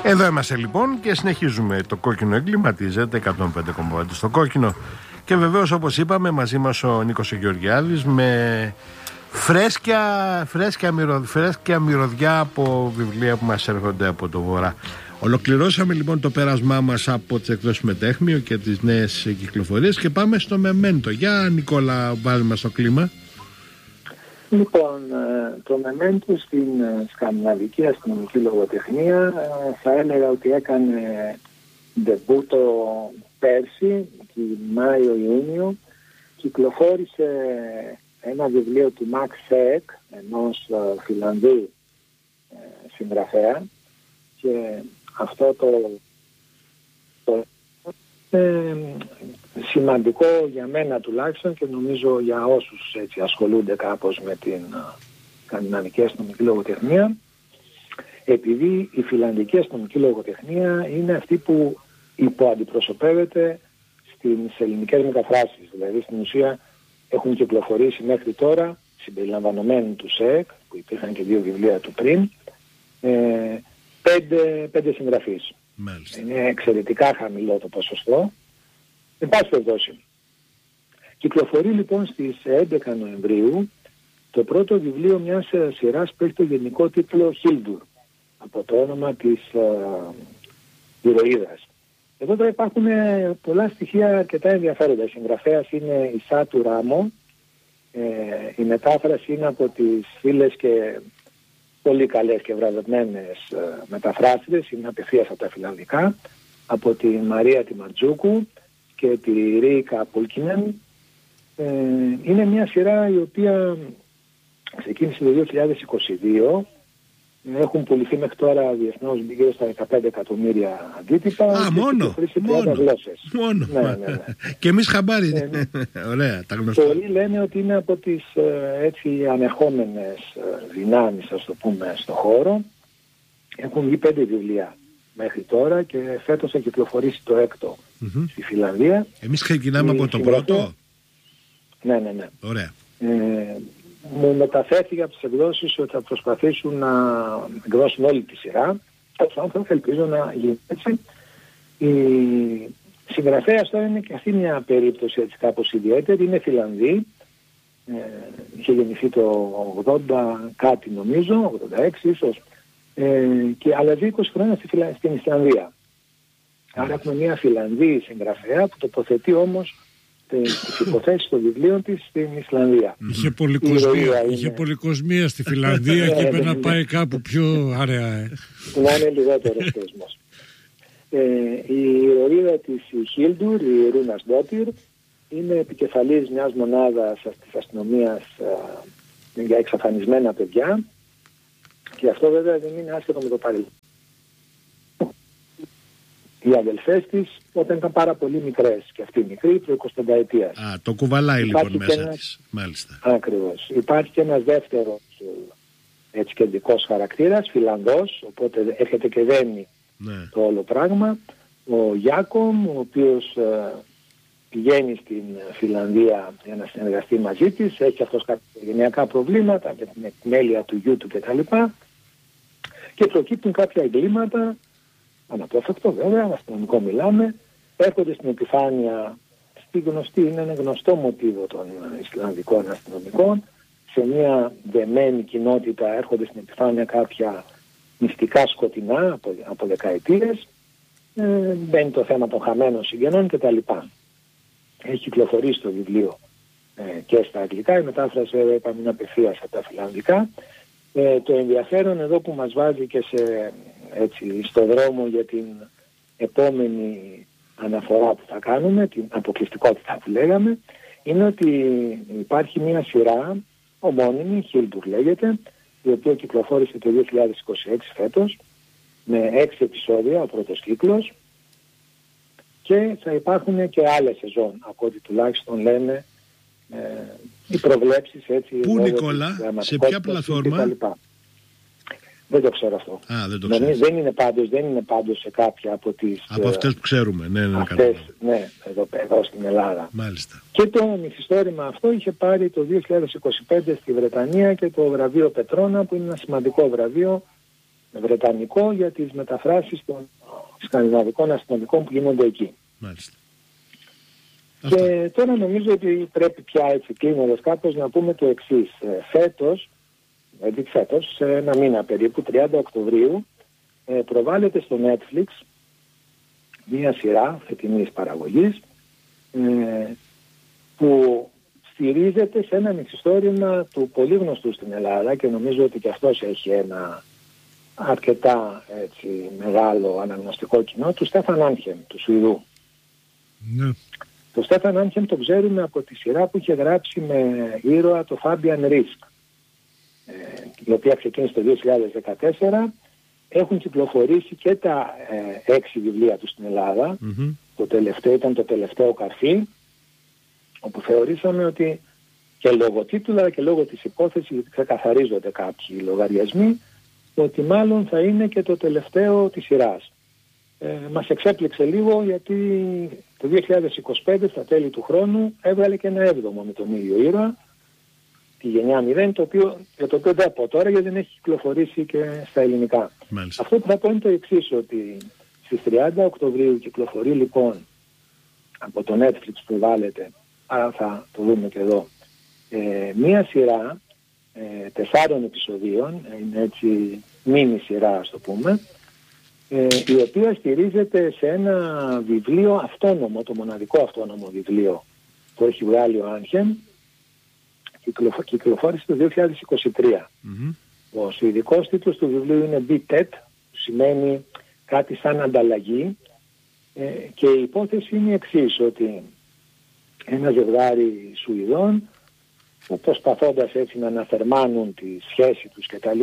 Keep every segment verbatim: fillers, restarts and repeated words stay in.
Εδώ είμαστε λοιπόν και συνεχίζουμε το κόκκινο εγκληματίζεται εκατόν πέντε κόμμα πέντε στο κόκκινο. Και βεβαίως, όπως είπαμε, μαζί μας ο Νίκος Γεωργιάδης με φρέσκια, φρέσκια, μυρο, φρέσκια μυρωδιά από βιβλία που μας έρχονται από το Βορρά. Ολοκληρώσαμε λοιπόν το πέρασμά μας από τις εκδόσεις Μετέχμιο και τις νέες κυκλοφορίες και πάμε στο Μεμέντο. Για Νικόλα, βάλουμε στο κλίμα. Λοιπόν, το Μεμέντο στην σκανδιναβική αστυνομική λογοτεχνία θα έλεγα ότι έκανε ντεμπούτο πέρσι, Μάιο-Ιούνιο. Κυκλοφόρησε ένα βιβλίο του Max Σέεκ, ενός Φιλανδού συγγραφέα, και αυτό το, το ε, σημαντικό για μένα τουλάχιστον και νομίζω για όσους έτσι ασχολούνται κάπως με την σκανδιναβική αστυνομική λογοτεχνία, επειδή η φιλανδική αστυνομική λογοτεχνία είναι αυτή που υποαντιπροσωπεύεται στις ελληνικές μεταφράσεις. Δηλαδή στην ουσία έχουν κυκλοφορήσει μέχρι τώρα, συμπεριλαμβανομένου του ΣΕΚ, που υπήρχαν και δύο βιβλία του πριν, ε, πέντε, πέντε συγγραφείς. Μάλιστα. Είναι εξαιρετικά χαμηλό το ποσοστό. Εν πάση περιπτώσει, κυκλοφορεί λοιπόν στις έντεκα Νοεμβρίου το πρώτο βιβλίο μιας σειράς που έχει το γενικό τίτλο Hildur, από το όνομα της uh, ηρωίδας. Εδώ τώρα υπάρχουν πολλά στοιχεία αρκετά ενδιαφέροντα. Η συγγραφέας είναι η Σάτου Ράμο. Ε, η μετάφραση είναι από τις φίλες και πολύ καλές και βραβευμένες ε, μεταφράσιδες. Είναι απευθείας από τα φιλανδικά. Από τη Μαρία τη Ματζούκου και τη Ρίκα Πούλκινεν. Ε, είναι μια σειρά η οποία ξεκίνησε το δύο χιλιάδες είκοσι δύο. Έχουν πουληθεί μέχρι τώρα διεθνώς γύρω στα δεκαπέντε εκατομμύρια αντίτυπα. Α, μόνο, μόνο, μόνο. Ναι, ναι, ναι. Και εμείς χαμπάρι. Ε, ωραία, τα γνωστά. Πολλοί λένε ότι είναι από τις έτσι ανεχόμενες δυνάμεις, ας το πούμε, στο χώρο. Έχουν βγει πέντε βιβλία μέχρι τώρα και φέτος θα κυκλοφορήσει το έκτο mm-hmm. στη Φιλανδία. Εμείς ξεκινάμε από το πρώτο. Ναι, ναι, ναι. Ωραία. Ε, μου μεταφέρθηκε από τις εκδόσεις ότι θα προσπαθήσουν να εκδώσουν όλη τη σειρά. Αυτό ελπίζω να γίνει έτσι. Η συγγραφέας τώρα είναι και αυτή μια περίπτωση έτσι κάπως ιδιαίτερη. Είναι Φιλανδή. Ε, είχε γεννηθεί το ογδόντα κάτι νομίζω, ογδόντα έξι ίσως. Ε, και, αλλά ζει είκοσι χρόνια στη Φιλα... στην Ισλανδία. Άρα έχουμε μια Φιλανδή συγγραφέα που τοποθετεί όμως τις υποθέσεις των βιβλίων της στην Ισλανδία. Είχε πολυκοσμία, είχε πολυκοσμία στη Φιλανδία και είπε να πάει κάπου πιο αραιά. Ε. Να είναι λιγότερος κόσμος. Ε, η ηρωίδα της Hildur, η Ρούνα Ντότιρ, είναι επικεφαλής μιας μονάδας της αστυνομίας α, για εξαφανισμένα παιδιά, και αυτό βέβαια δεν είναι άσχετο με το παρελθόν. Οι αδελφές της όταν ήταν πάρα πολύ μικρές και αυτή μικρή, προ εικοσιπενταετίας. Α, το κουβαλάει λοιπόν μέσα ένας... της. Μάλιστα. Ακριβώς. Υπάρχει και ένας δεύτερος έτσι κεντρικός χαρακτήρας, Φιλανδός, οπότε έρχεται και δένει ναι. το όλο πράγμα. Ο Γιάκομ, ο οποίος ε, πηγαίνει στην Φιλανδία για να συνεργαστεί μαζί της, έχει αυτός κάποια γενιακά προβλήματα με την επιμέλεια του γιού του κτλ. Και προκύπτουν κάποια εγκλήματα, αναπόφευκτο βέβαια, αστυνομικό μιλάμε, έρχονται στην επιφάνεια, στη γνωστή, είναι ένα γνωστό μοτίβο των Ισλανδικών αστυνομικών, σε μια δεμένη κοινότητα έρχονται στην επιφάνεια κάποια μυστικά σκοτεινά από, από δεκαετίες, ε, μπαίνει το θέμα των χαμένων συγγενών κτλ. Έχει κυκλοφορήσει το βιβλίο ε, και στα αγγλικά, η μετάφραση είπαμε είναι απευθείας από τα φιλανδικά. Ε, το ενδιαφέρον εδώ που μας βάζει και σε, έτσι, στο δρόμο για την επόμενη αναφορά που θα κάνουμε, την αποκλειστικότητα που λέγαμε, είναι ότι υπάρχει μια σειρά ομώνυμη, Hildur λέγεται, η οποία κυκλοφόρησε το δύο χιλιάδες είκοσι έξι φέτος, με έξι επεισόδια ο πρώτος κύκλος, και θα υπάρχουν και άλλες σεζόν, από ό,τι τουλάχιστον λένε ε, οι προβλέψεις έτσι. Πού Νικόλα, σε ποια πλατφόρμα? Δεν το ξέρω αυτό. Α, δεν το δεν, ξέρεις. δεν είναι πάντως, δεν είναι πάντως σε κάποια από τις... Από αυτές που ξέρουμε, ναι, ναι, αυτές, ναι, εδώ, εδώ στην Ελλάδα. Μάλιστα. Και το μυθιστόρημα αυτό είχε πάρει το δύο χιλιάδες είκοσι πέντε στη Βρετανία και το βραβείο Πετρώνα, που είναι ένα σημαντικό βραβείο βρετανικό για τις μεταφράσεις των σκανδιναβικών αστυνομικών που γίνονται εκεί. Μάλιστα. Και Αυτό. τώρα νομίζω ότι πρέπει πια έτσι κλείνοντας κάπως να πούμε το εξής. Φέτος, δηλαδή φέτος, σε ένα μήνα περίπου, τριάντα Οκτωβρίου, προβάλλεται στο Netflix μία σειρά φετινής παραγωγής που στηρίζεται σε ένα μυθιστόρημα του πολύ γνωστού στην Ελλάδα και νομίζω ότι και αυτός έχει ένα αρκετά έτσι, μεγάλο αναγνωστικό κοινό, του Στέφαν Άνχεμ, του Σουηδού. Ναι. Το Στέφαν Άνχεμ το ξέρουμε από τη σειρά που είχε γράψει με ήρωα το Φάμπιαν Ρίσκ, ε, η οποία ξεκίνησε το δύο χιλιάδες δεκατέσσερα. Έχουν κυκλοφορήσει και τα ε, έξι βιβλία του στην Ελλάδα. Mm-hmm. Το τελευταίο ήταν το τελευταίο καρφί, όπου θεωρήσαμε ότι και λόγω τίτλου αλλά και λόγω της υπόθεσης, γιατί ξεκαθαρίζονται κάποιοι λογαριασμοί, ότι μάλλον θα είναι και το τελευταίο της σειράς. Ε, μας εξέπληξε λίγο γιατί το δύο χιλιάδες είκοσι πέντε στα τέλη του χρόνου έβγαλε και ένα έβδομο με τον ίδιο ήρωα, τη γενιά μηδέν, το οποίο, για το οποίο δεν πω τώρα γιατί δεν έχει κυκλοφορήσει και στα ελληνικά. Μάλιστα. Αυτό που θα πω είναι το εξής, ότι στις τριάντα Οκτωβρίου κυκλοφορεί λοιπόν από το Netflix που βάλετε, άρα θα το δούμε και εδώ, ε, μία σειρά ε, τεσσάρων επεισοδίων, είναι έτσι μίνι σειρά ας το πούμε, ε, η οποία στηρίζεται σε ένα βιβλίο αυτόνομο, το μοναδικό αυτόνομο βιβλίο που έχει βγάλει ο Άνχεμ, κυκλοφο, κυκλοφόρησε το δύο χιλιάδες είκοσι τρία. Mm-hmm. Ο σουηδικός τίτλος του βιβλίου είναι Bitet, που σημαίνει κάτι σαν ανταλλαγή, ε, και η υπόθεση είναι η εξής, ότι ένα ζευγάρι Σουηδών που προσπαθώντας έτσι να αναθερμάνουν τη σχέση τους κτλ.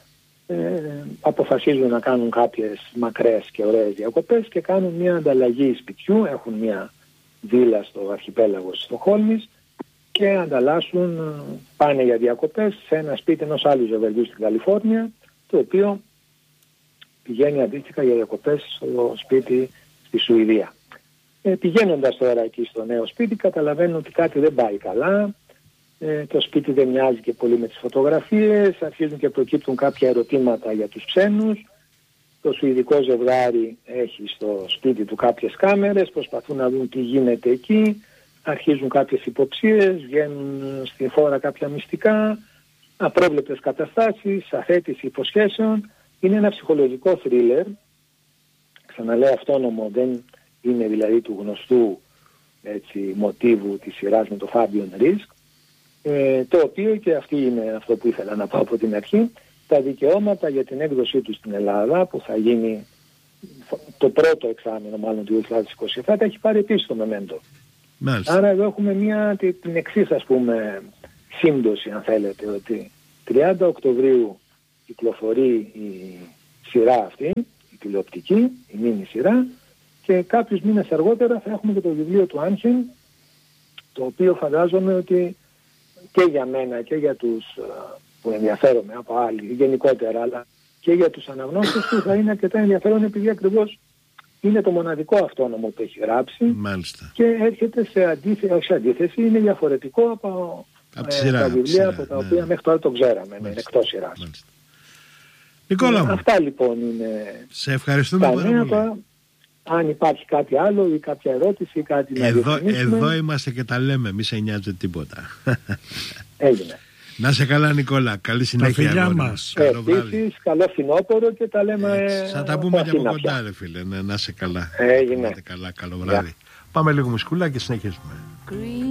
Ε, αποφασίζουν να κάνουν κάποιες μακρές και ωραίες διακοπές και κάνουν μια ανταλλαγή σπιτιού, έχουν μια βίλα στο αρχιπέλαγο της Στοκχόλμης και ανταλλάσσουν, πάνε για διακοπές σε ένα σπίτι ενός άλλου ζευγαριού στην Καλιφόρνια, το οποίο πηγαίνει αντίστοιχα για διακοπές στο σπίτι στη Σουηδία. Ε, πηγαίνοντας τώρα εκεί στο νέο σπίτι καταλαβαίνουν ότι κάτι δεν πάει καλά, ε, το σπίτι δεν μοιάζει και πολύ με τις φωτογραφίες, αρχίζουν και προκύπτουν κάποια ερωτήματα για τους ξένους, το σουηδικό ζευγάρι έχει στο σπίτι του κάποιες κάμερες, προσπαθούν να δουν τι γίνεται εκεί, αρχίζουν κάποιες υποψίες, βγαίνουν στη φόρα κάποια μυστικά, απρόβλεπτες καταστάσεις, αθέτηση υποσχέσεων. Είναι ένα ψυχολογικό θρίλερ, ξαναλέω αυτόνομο, δεν είναι δηλαδή του γνωστού έτσι, μοτίβου της σειράς με το Fabian Risk, ε, το οποίο, και αυτή είναι αυτό που ήθελα να πω από την αρχή, τα δικαιώματα για την έκδοσή του στην Ελλάδα που θα γίνει το πρώτο εξάμηνο μάλλον του δύο χιλιάδες είκοσι επτά τα έχει πάρει επίσης το Memento. Μάλιστα. Άρα εδώ έχουμε μια, την εξής ας πούμε σύμπτωση αν θέλετε, ότι τριάντα Οκτωβρίου κυκλοφορεί η σειρά αυτή, η τηλεοπτική, η μίνι σειρά, και κάποιους μήνες αργότερα θα έχουμε και το βιβλίο του Άνχεμ, το οποίο φαντάζομαι ότι και για μένα και για τους που ενδιαφέρομαι από άλλοι γενικότερα, αλλά και για τους αναγνώστες του θα είναι αρκετά ενδιαφέρον, επειδή ακριβώς είναι το μοναδικό αυτόνομο που έχει γράψει. Μάλιστα. Και έρχεται σε αντίθεση, όχι σε αντίθεση, είναι διαφορετικό από, από ε, σειρά, τα βιβλία σειρά, από τα ναι. οποία μέχρι τώρα το ξέραμε, είναι εκτός σειράς. Μάλιστα. Νικόλα μου. Αυτά λοιπόν είναι. Σε ευχαριστούμε πάρα πολύ. Τώρα, αν υπάρχει κάτι άλλο ή κάποια ερώτηση ή κάτι να εδώ, εδώ είμαστε και τα λέμε, μη σε νοιάζει τίποτα. Έγινε. Να σε καλά Νικόλα, καλή συνέχεια. Τα φιλιά μας. Καλό βράδυ. Καλό φθινόπωρο και τα λέμε. Έτσι, θα τα πούμε και από κοντά ρε φίλε, ναι, να σε καλά. Έγινε. Καλά, καλό βράδυ. Yeah. Πάμε λίγο μουσικούλα και συνεχίζουμε.